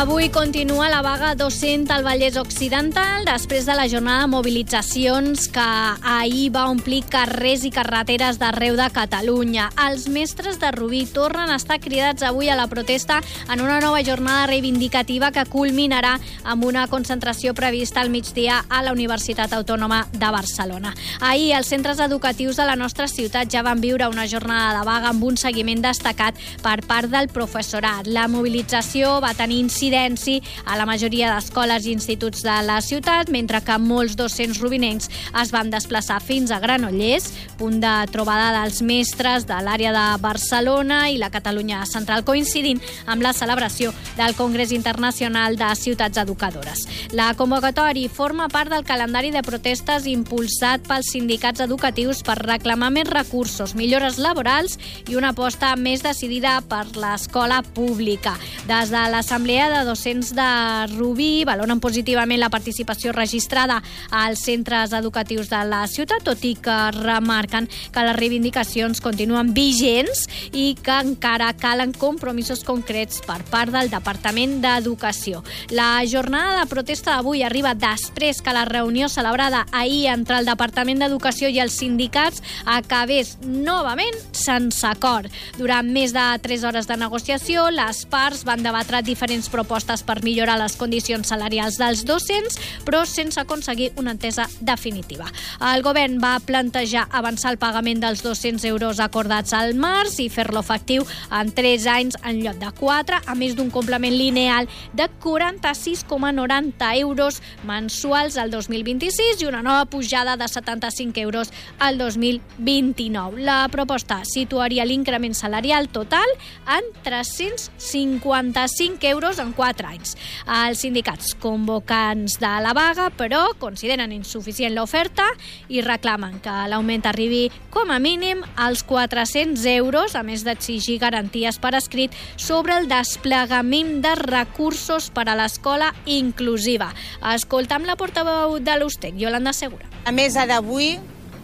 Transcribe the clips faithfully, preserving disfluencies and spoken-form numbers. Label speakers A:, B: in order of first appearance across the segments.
A: Avui continua la vaga docent al Vallès Occidental després de la jornada de mobilitzacions que ahir va omplir carrers i carreteres d'arreu de Catalunya. Els mestres de Rubí tornen a estar cridats avui a la protesta en una nova jornada reivindicativa que culminarà amb una concentració prevista al migdia a la Universitat Autònoma de Barcelona. Ahir els centres educatius de la nostra ciutat ja van viure una jornada de vaga amb un seguiment destacat per part del professorat. La mobilització va tenir incidència a la majoria d'escoles i instituts de la ciutat, mentre que molts docents rubinencs es van desplaçar fins a Granollers, punt de trobada dels mestres de l'àrea de Barcelona i la Catalunya Central, coincidint amb la celebració del Congrés Internacional de Ciutats Educadores. La convocatòria forma part del calendari de protestes impulsat pels sindicats educatius per reclamar més recursos, millores laborals i una aposta més decidida per l'escola pública. Des de l'Assemblea de Docents de Rubí valoren positivament la participació registrada als centres educatius de la ciutat, tot i que remarquen que les reivindicacions continuen vigents i que encara calen compromisos concrets per part del Departament d'Educació. La jornada de protesta d'avui arriba després que la reunió celebrada ahir entre el Departament d'Educació i els sindicats acabés novament sense acord. Durant més de tres hores de negociació, les parts van debatre diferents propostes per millorar les condicions salarials dels docents, però sense aconseguir una entesa definitiva. El govern va plantejar avançar el pagament dels dos-cents euros acordats al març i fer-lo efectiu en tres anys en lloc de quatre, a més d'un complement lineal de quaranta-sis coma noranta euros mensuals al dos mil vint-i-sis i una nova pujada de setanta-cinc euros al dos mil vint-i-nou. La proposta situaria l'increment salarial total en tres-cents cinquanta-cinc euros en quatre anys. Els sindicats convocants de la vaga, però, consideren insuficient l'oferta i reclamen que l'augment arribi com a mínim als quatre-cents euros, a més d'exigir garanties per escrit sobre el desplegament de recursos per a l'escola inclusiva. Escoltam la portaveu de l'Ustec, Iolanda Segura.
B: La mesa d'avui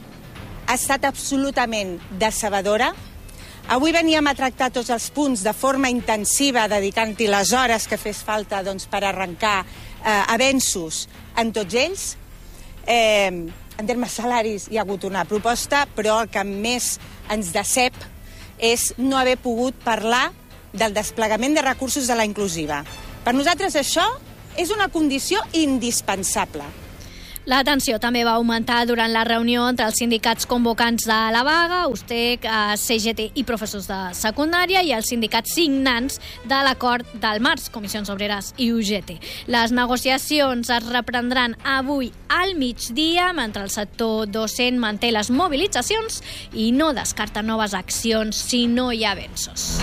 B: ha estat absolutament decebedora. Avui veníem a tractar tots els punts de forma intensiva, dedicant-hi les hores que fes falta doncs, per arrencar eh, avenços en tots ells. Eh, en termes salaris hi ha hagut una proposta, però el que més ens decep és no haver pogut parlar del desplegament de recursos de la inclusiva. Per nosaltres això és una condició indispensable.
A: La tensió també va augmentar durant la reunió entre els sindicats convocants de la vaga, Ustec, C G T i professors de secundària, i els sindicats signants de l'acord del març, Comissions Obreres i U G T. Les negociacions es reprendran avui al migdia, mentre el sector docent manté les mobilitzacions i no descarta noves accions si no hi ha avenços.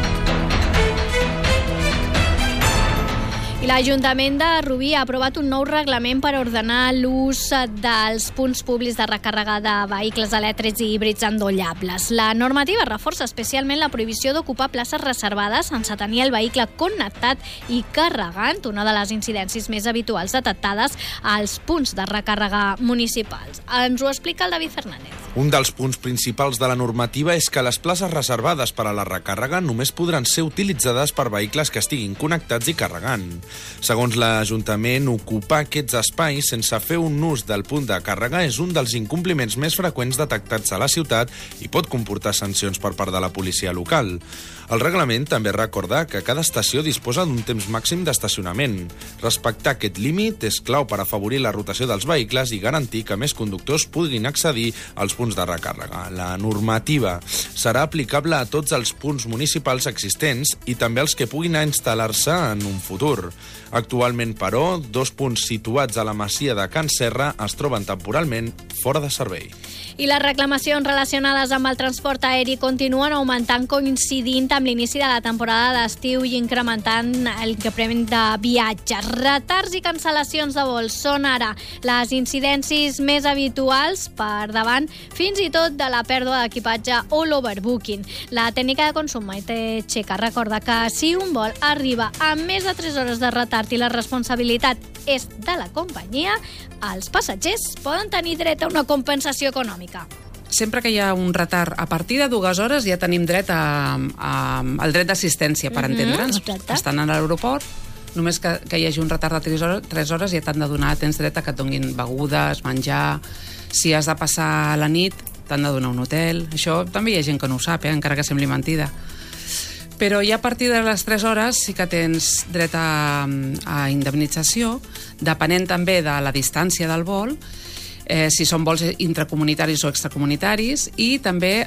A: L'Ajuntament de Rubí ha aprovat un nou reglament per ordenar l'ús dels punts públics de recàrrega de vehicles elèctrics i híbrids endollables. La normativa reforça especialment la prohibició d'ocupar places reservades sense tenir el vehicle connectat i carregant, una de les incidències més habituals detectades als punts de recàrrega municipals. Ens ho explica el David Fernández.
C: Un dels punts principals de la normativa és que les places reservades per a la recàrrega només podran ser utilitzades per vehicles que estiguin connectats i carregant. Segons l'Ajuntament, ocupar aquests espais sense fer un ús del punt de càrrega és un dels incompliments més freqüents detectats a la ciutat i pot comportar sancions per part de la policia local. El reglament també recorda que cada estació disposa d'un temps màxim d'estacionament. Respectar aquest límit és clau per afavorir la rotació dels vehicles i garantir que més conductors puguin accedir als punts de recàrrega. La normativa serà aplicable a tots els punts municipals existents i també als que puguin instal·lar-se en un futur. Actualment, però, dos punts situats a la masia de Can Serra es troben temporalment fora de servei.
A: I les reclamacions relacionades amb el transport aeri continuen augmentant, coincidint amb l'inici de la temporada d'estiu i incrementant el increment de viatges. Retards i cancel·lacions de vols són ara les incidències més habituals, per davant fins i tot de la pèrdua d'equipatge o l'overbooking. La tècnica de consum Maite Checa recorda que si un vol arriba amb més de tres hores de retard i la responsabilitat és de la companyia, els passatgers poden tenir dret a una compensació econòmica.
D: Sempre que hi ha un retard a partir de dues hores ja tenim dret a, a, al dret d'assistència, per
A: Mm-hmm,
D: entendre'ns.
A: exacte.
D: Estan a l'aeroport, només que, que hi hagi un retard de tres hores, tres hores ja t'han de donar, tens dret a que et donin begudes, menjar. Si has de passar la nit, t'han de donar un hotel. Això també hi ha gent que no ho sap, eh? Encara que sembli mentida. Però ja a partir de les tres hores sí que tens dret a, a indemnització, depenent també de la distància del vol, eh, si són vols intracomunitaris o extracomunitaris, i també,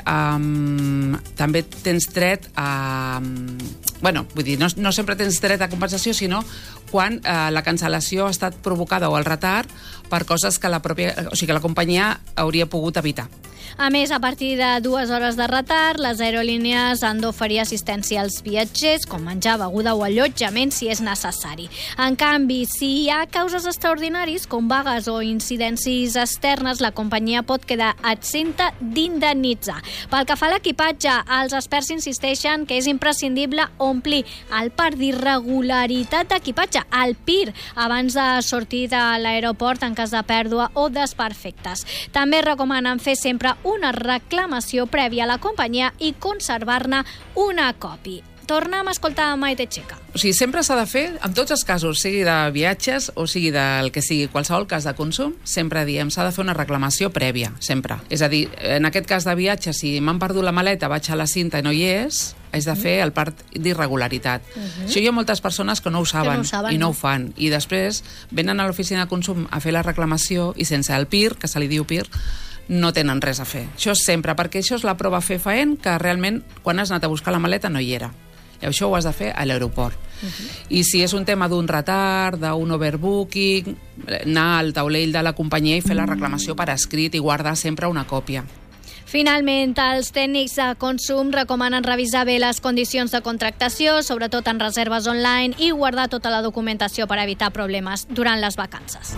D: um, també tens dret a... Bueno, vull dir, no, no sempre tens dret a compensació, sinó quan eh, la cancel·lació ha estat provocada o el retard per coses que la pròpia, o sigui, que la companyia hauria pogut evitar.
A: A més, a partir de dues hores de retard, les aerolínies han d'oferir assistència als viatgers, com menjar, beguda o allotjament, si és necessari. En canvi, si hi ha causes extraordinaris, com vagues o incidències externes, la companyia pot quedar exempta d'indemnitzar. Pel que fa a l'equipatge, els experts insisteixen que és imprescindible omplir el parc d'irregularitat d'equipatge, el P I R, abans de sortir de l'aeroport en cas de pèrdua o desperfectes. També recomanen fer sempre una reclamació prèvia a la companyia i conservar-ne una còpia. Tornem a escoltar Maite Checa.
D: O sigui, sempre s'ha de fer, en tots els casos, sigui de viatges o sigui del que sigui, qualsevol cas de consum, sempre diem, s'ha de fer una reclamació prèvia, sempre. És a dir, en aquest cas de viatge, si m'han perdut la maleta, vaig a la cinta i no hi és, haig de fer el part d'irregularitat. Uh -huh. Això hi ha moltes persones que no ho saben,
A: no ho saben
D: i no,
A: no
D: ho fan. I després venen a l'oficina de consum a fer la reclamació i sense el P I R, que se li diu P I R, no tenen res a fer. Això sempre, perquè això és la prova fefaent que realment quan has anat a buscar la maleta no hi era. I això ho has de fer a l'aeroport. Uh-huh. I si és un tema d'un retard, d'un overbooking, anar al taulell de la companyia i fer la reclamació per escrit i guardar sempre una còpia.
A: Finalment, els tècnics de consum recomanen revisar bé les condicions de contractació, sobretot en reserves online, i guardar tota la documentació per evitar problemes durant les vacances.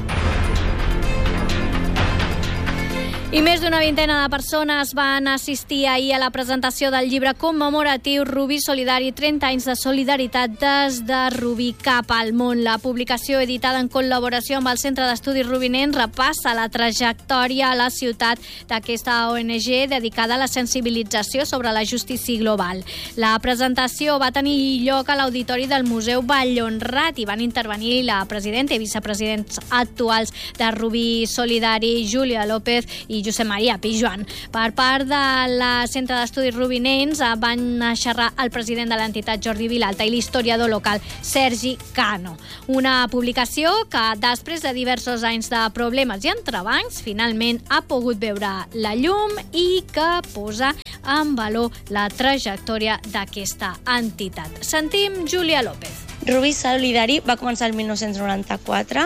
A: I més d'una vintena de persones van assistir ahir a la presentació del llibre commemoratiu Rubí Solidari, trenta anys de solidaritat des de Rubí cap al món. La publicació, editada en col·laboració amb el Centre d'Estudis Rubinencs, repassa la trajectòria a la ciutat d'aquesta O N G dedicada a la sensibilització sobre la justícia global. La presentació va tenir lloc a l'auditori del Museu Vallhonrat i van intervenir la presidenta i vicepresidents actuals de Rubí Solidari, Júlia López i Josep Maria Pijuan. Per part de la Centre d'Estudis Rubinencs van xerrar el president de l'entitat Jordi Vilalta i l'historiador local Sergi Cano. Una publicació que després de diversos anys de problemes i entrebancs finalment ha pogut veure la llum i que posa en valor la trajectòria d'aquesta entitat. Sentim Júlia López.
E: Rubí Solidari va començar el mil nou-cents noranta-quatre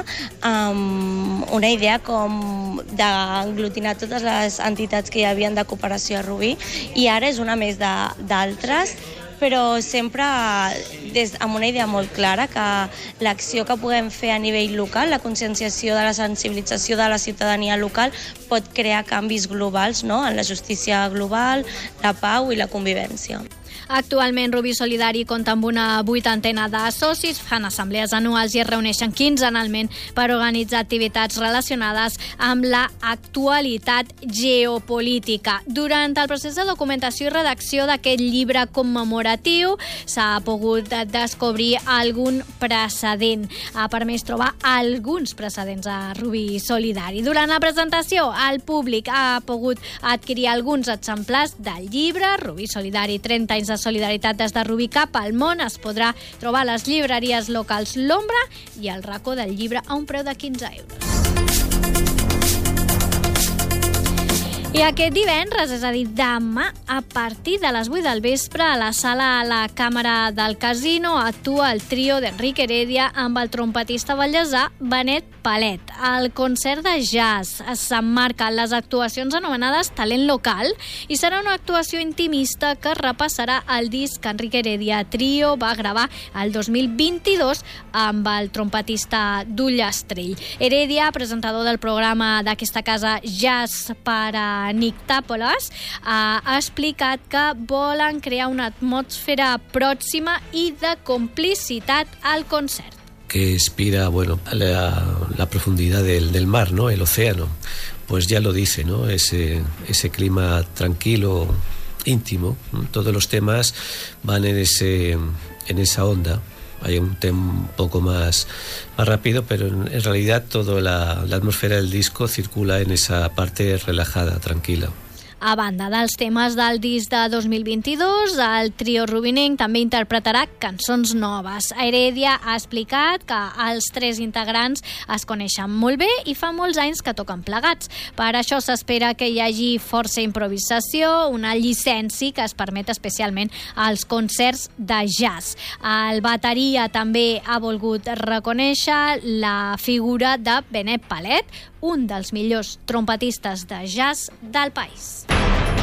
E: amb una idea com d'aglutinar totes les entitats que hi havia de cooperació a Rubí, i ara és una més d'altres, però sempre des, amb una idea molt clara, que l'acció que puguem fer a nivell local, la conscienciació de la sensibilització de la ciutadania local, pot crear canvis globals, no?, en la justícia global, la pau i la convivència.
A: Actualment, Rubí Solidari compta amb una vuitantena de socis, fan assemblees anuals i es reuneixen quinzenalment per organitzar activitats relacionades amb la actualitat geopolítica. Durant el procés de documentació i redacció d'aquest llibre commemoratiu s'ha pogut descobrir algun precedent. Ha permès trobar alguns precedents a Rubí Solidari. Durant la presentació, el públic ha pogut adquirir alguns exemplars del llibre Rubí Solidari, trenta anys de solidaritat des de Rubí cap al món. Es podrà trobar a les llibreries locals L'Ombra i el racó del llibre a un preu de quinze euros. I aquest divendres, és a dir, demà, a partir de les vuit del vespre, a la sala a la Càmera del Casino, actua el trio d'Enric Heredia amb el trompetista vallesà Benet Palet. El concert de jazz s'emmarca en les actuacions anomenades Talent Local i serà una actuació intimista que repassarà el disc que Enric Heredia Trio va gravar el dos mil vint-i-dos amb el trompetista d'Ullastrell. Heredia, presentador del programa d'aquesta casa Jazz per a Nictàpolis, ha explicat que volen crear una atmosfera pròxima i de complicitat al concert.
F: Que inspira, bueno, la, la profundidad del, del mar, ¿no?, el océano. Pues ya lo dice, ¿no?, ese, ese clima tranquilo, íntimo, ¿no? Todos los temas van en, ese, en esa onda hay un tempo un poco más, más rápido, pero en, en realidad toda la, la atmósfera del disco circula en esa parte relajada, tranquila.
A: A banda dels temes del disc de dos mil vint-i-dos, el trio rubinenc també interpretarà cançons noves. Heredia ha explicat que els tres integrants es coneixen molt bé i fa molts anys que toquen plegats. Per això s'espera que hi hagi força improvisació, una llicència que es permet especialment als concerts de jazz. El bateria també ha volgut reconèixer la figura de Benet Palet, un dels millors trompetistes de jazz del país.